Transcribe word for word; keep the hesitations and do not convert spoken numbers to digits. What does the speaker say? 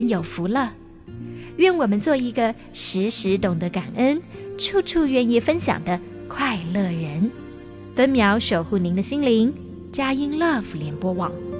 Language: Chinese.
有福了。愿我们做一个时时懂得感恩、处处愿意分享的快乐人。分秒守护您的心灵，佳音 Love 联播网。